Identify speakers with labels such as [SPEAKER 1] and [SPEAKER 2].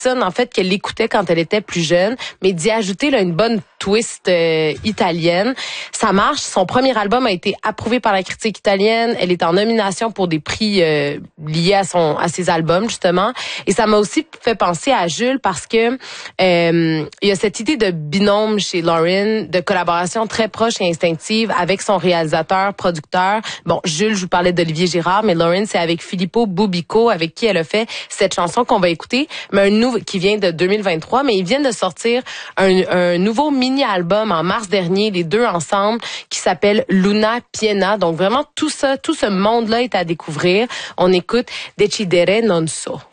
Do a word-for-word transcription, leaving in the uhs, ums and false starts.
[SPEAKER 1] en fait qu'elle écoutait quand elle était plus jeune, mais d'y ajouter là une bonne twist euh, italienne. Ça marche. Son premier album a été approuvé par la critique italienne. Elle est en nomination pour des prix euh, liés à son à ses albums justement. Et ça m'a aussi fait penser à Jules parce que euh, il y a cette idée de binôme chez Lauryn, de collaboration très proche et instinctive avec son réalisateur, producteur. Bon, Jules, je vous parlais d'Olivier Girard, mais Lauryn, c'est avec Filippo Bubico, avec qui elle a fait cette chanson qu'on va écouter, mais un nouveau qui vient de deux mille vingt-trois, mais ils viennent de sortir un, un nouveau mini-album en mars dernier, les deux ensemble, qui s'appelle Luna Piena. Donc vraiment, tout ça, tout ce monde-là est à découvrir. On écoute Decidere non so.